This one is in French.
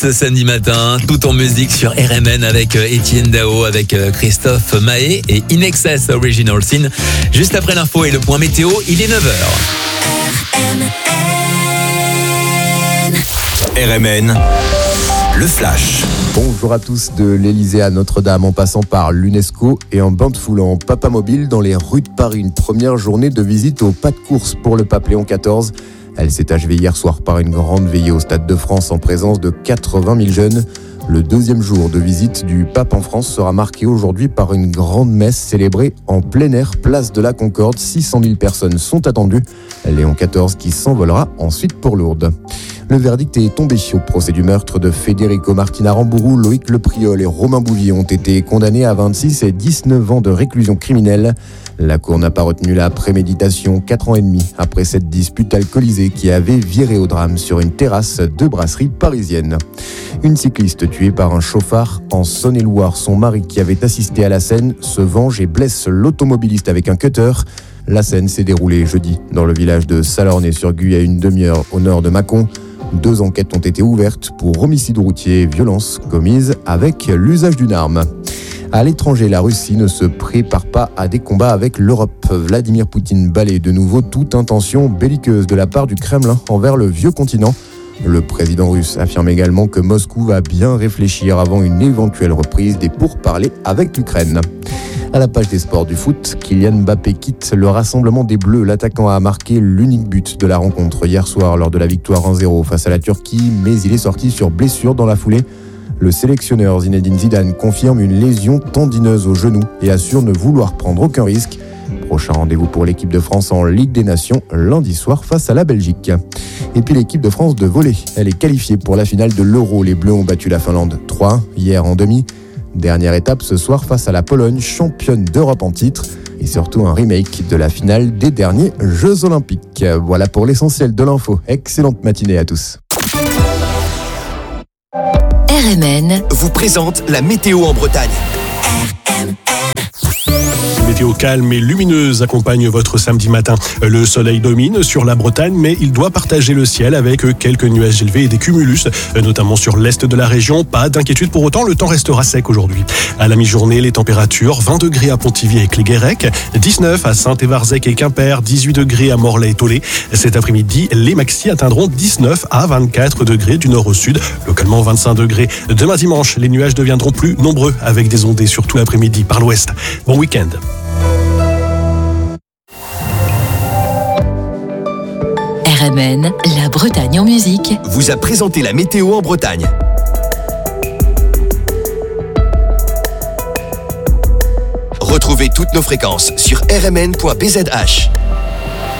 Ce samedi matin, tout en musique sur RMN avec Etienne Dao, avec Christophe Mahé et In Excess Original Sin. Juste après l'info et le point météo, il est 9h. RMN, le flash. Bonjour à tous. De l'Elysée à Notre-Dame en passant par l'UNESCO et en bain de foule en papamobile dans les rues de Paris. Une première journée de visite au pas de course pour le pape Léon XIV. Elle s'est achevée hier soir par une grande veillée au Stade de France en présence de 80 000 jeunes. Le deuxième jour de visite du pape en France sera marqué aujourd'hui par une grande messe célébrée en plein air, place de la Concorde. 600 000 personnes sont attendues. Léon XIV qui s'envolera ensuite pour Lourdes. Le verdict est tombé au procès du meurtre de Federico Martin Aramburu. Loïc Lepriol et Romain Bouvier ont été condamnés à 26 et 19 ans de réclusion criminelle. La cour n'a pas retenu la préméditation 4 ans et demi après cette dispute alcoolisée qui avait viré au drame sur une terrasse de brasserie parisienne. Une cycliste tuée par un chauffard en Saône-et-Loire. Son mari qui avait assisté à la scène se venge et blesse l'automobiliste avec un cutter. La scène s'est déroulée jeudi dans le village de Salornay-sur-Guye à une demi-heure au nord de Mâcon. 2 enquêtes ont été ouvertes pour homicide routier et violence commise avec l'usage d'une arme. À l'étranger, la Russie ne se prépare pas à des combats avec l'Europe. Vladimir Poutine balaie de nouveau toute intention belliqueuse de la part du Kremlin envers le vieux continent. Le président russe affirme également que Moscou va bien réfléchir avant une éventuelle reprise des pourparlers avec l'Ukraine. À la page des sports du foot, Kylian Mbappé quitte le rassemblement des Bleus. L'attaquant a marqué l'unique but de la rencontre hier soir lors de la victoire 1-0 face à la Turquie, mais il est sorti sur blessure dans la foulée. Le sélectionneur Zinedine Zidane confirme une lésion tendineuse au genou et assure ne vouloir prendre aucun risque. Prochain rendez-vous pour l'équipe de France en Ligue des Nations lundi soir face à la Belgique. Et puis l'équipe de France de volley, elle est qualifiée pour la finale de l'Euro. Les Bleus ont battu la Finlande 3-1 hier en demi. Dernière étape ce soir face à la Pologne, championne d'Europe en titre, et surtout un remake de la finale des derniers Jeux Olympiques. Voilà pour l'essentiel de l'info. Excellente matinée à tous. RMN vous présente la météo en Bretagne. Météo calme et lumineuse accompagne votre samedi matin. Le soleil domine sur la Bretagne, mais il doit partager le ciel avec quelques nuages élevés et des cumulus, notamment sur l'est de la région. Pas d'inquiétude pour autant, le temps restera sec aujourd'hui. À la mi-journée, les températures, 20 degrés à Pontivy et Cléguérec, 19 à Saint-Évarzec et Quimper, 18 degrés à Morlaix et Tollet. Cet après-midi, les maxis atteindront 19 à 24 degrés du nord au sud, localement 25 degrés. Demain dimanche, les nuages deviendront plus nombreux avec des ondées surtout l'après-midi par l'ouest. Bon week-end. RMN, la Bretagne en musique, vous a présenté la météo en Bretagne. Retrouvez toutes nos fréquences sur rmn.bzh.